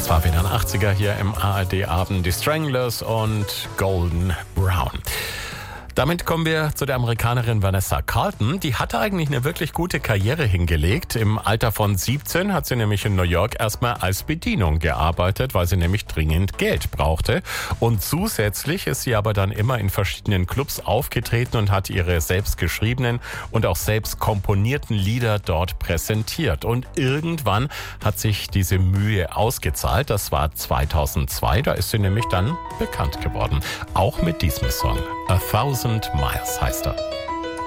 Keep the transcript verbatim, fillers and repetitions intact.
Das war wieder ein achtziger hier im A R D-Abend. Die Stranglers und Golden Brown. Damit kommen wir zu der Amerikanerin Vanessa Carlton. Die hatte eigentlich eine wirklich gute Karriere hingelegt. Im Alter von siebzehn hat sie nämlich in New York erstmal als Bedienung gearbeitet, weil sie nämlich dringend Geld brauchte. Und zusätzlich ist sie aber dann immer in verschiedenen Clubs aufgetreten und hat ihre selbst geschriebenen und auch selbst komponierten Lieder dort präsentiert. Und irgendwann hat sich diese Mühe ausgezahlt. Das war zweitausendzwei. Da ist sie nämlich dann bekannt geworden. Auch mit diesem Song. A Thousand Miles heißt er.